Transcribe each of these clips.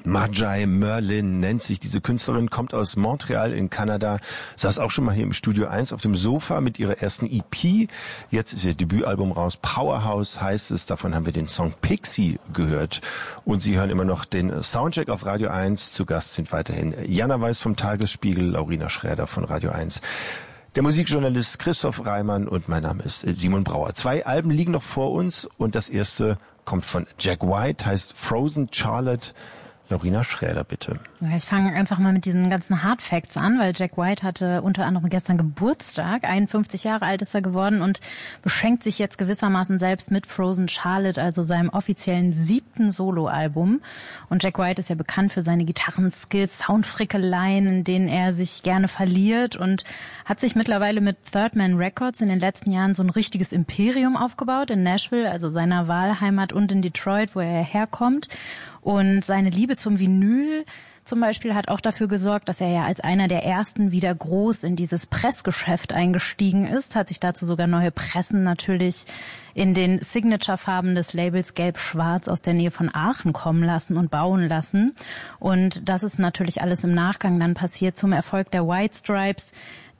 Marjai Merlin nennt sich diese Künstlerin, kommt aus Montreal in Kanada, saß auch schon mal hier im Studio 1 auf dem Sofa mit ihrer ersten EP. Jetzt ist ihr Debütalbum raus, Powerhouse heißt es, davon haben wir den Song Pixie gehört. Und Sie hören immer noch den Soundcheck auf Radio 1. Zu Gast sind weiterhin Jana Weiß vom Tagesspiegel, Laurina Schräder von Radio 1. Der Musikjournalist Christoph Reimann und mein Name ist Simon Brauer. 2 Alben liegen noch vor uns und das erste kommt von Jack White, heißt Frozen Charlotte. Laurina Schräder, bitte. Ja, ich fange einfach mal mit diesen ganzen Hard Facts an, weil Jack White hatte unter anderem gestern Geburtstag. 51 Jahre alt ist er geworden und beschenkt sich jetzt gewissermaßen selbst mit Frozen Charlotte, also seinem offiziellen 7. Soloalbum. Und Jack White ist ja bekannt für seine Gitarrenskills, Soundfrickeleien, in denen er sich gerne verliert und hat sich mittlerweile mit Third Man Records in den letzten Jahren so ein richtiges Imperium aufgebaut in Nashville, also seiner Wahlheimat, und in Detroit, wo er herkommt. Und seine Liebe zum Vinyl zum Beispiel hat auch dafür gesorgt, dass er ja als einer der ersten wieder groß in dieses Pressgeschäft eingestiegen ist, hat sich dazu sogar neue Pressen natürlich in den Signature-Farben des Labels Gelb-Schwarz aus der Nähe von Aachen kommen lassen und bauen lassen. Und das ist natürlich alles im Nachgang dann passiert zum Erfolg der White Stripes,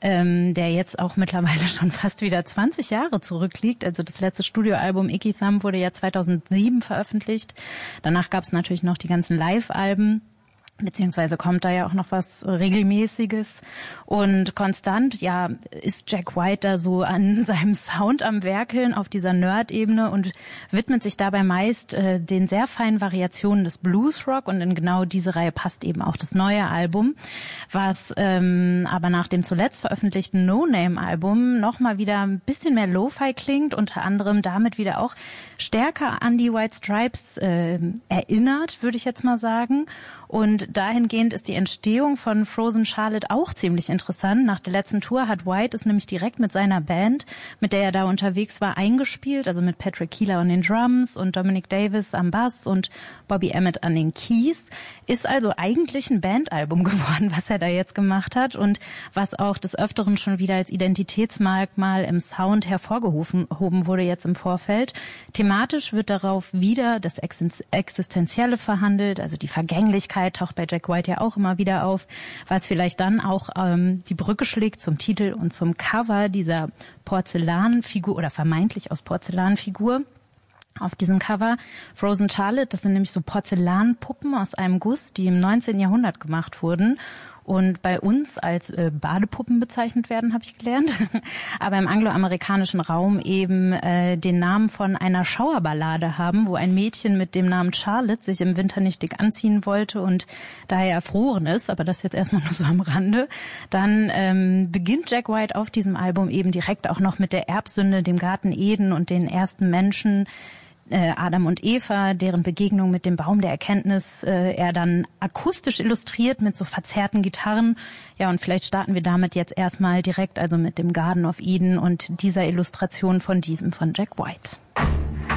der jetzt auch mittlerweile schon fast wieder 20 Jahre zurückliegt. Also das letzte Studioalbum Icky Thumb wurde ja 2007 veröffentlicht. Danach gab es natürlich noch die ganzen Live-Alben. Beziehungsweise kommt da ja auch noch was Regelmäßiges. Und konstant, ja, ist Jack White da so an seinem Sound am Werkeln auf dieser Nerd-Ebene und widmet sich dabei meist den sehr feinen Variationen des Bluesrock. Und in genau diese Reihe passt eben auch das neue Album, was aber nach dem zuletzt veröffentlichten No-Name-Album nochmal wieder ein bisschen mehr Lo-Fi klingt, unter anderem damit wieder auch stärker an die White Stripes erinnert, würde ich jetzt mal sagen. Und dahingehend ist die Entstehung von Frozen Charlotte auch ziemlich interessant. Nach der letzten Tour hat White es nämlich direkt mit seiner Band, mit der er da unterwegs war, eingespielt. Also mit Patrick Keeler an den Drums und Dominic Davis am Bass und Bobby Emmett an den Keys. Ist also eigentlich ein Bandalbum geworden, was er da jetzt gemacht hat und was auch des Öfteren schon wieder als Identitätsmerkmal im Sound hervorgehoben wurde jetzt im Vorfeld. Thematisch wird darauf wieder das Existenzielle verhandelt, also die Vergänglichkeit taucht bei Jack White ja auch immer wieder auf, was vielleicht dann auch die Brücke schlägt zum Titel und zum Cover dieser Porzellanfigur oder vermeintlich aus Porzellanfigur. Auf diesem Cover Frozen Charlotte, das sind nämlich so Porzellanpuppen aus einem Guss, die im 19. Jahrhundert gemacht wurden und bei uns als Badepuppen bezeichnet werden, habe ich gelernt, aber im angloamerikanischen Raum eben den Namen von einer Schauerballade haben, wo ein Mädchen mit dem Namen Charlotte sich im Winter nicht dick anziehen wollte und daher erfroren ist, aber das jetzt erstmal nur so am Rande. Dann beginnt Jack White auf diesem Album eben direkt auch noch mit der Erbsünde, dem Garten Eden und den ersten Menschen, Adam und Eva, deren Begegnung mit dem Baum der Erkenntnis er dann akustisch illustriert mit so verzerrten Gitarren. Ja, und vielleicht starten wir damit jetzt erstmal direkt, also mit dem Garden of Eden und dieser Illustration von Jack White.